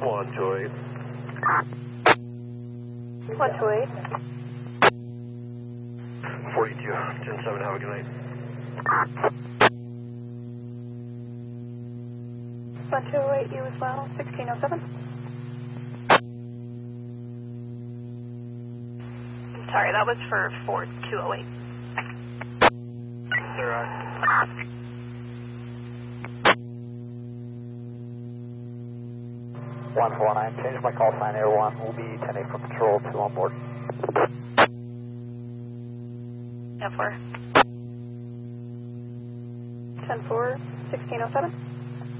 128. 128. 42, 10-7, have a good night. 128, you as well, 1607. Sorry, that was for 4208. Sir, 149, change my call sign, Air 1, will be 10-8 for patrol, 2 on board. F4. 10-4, 1607.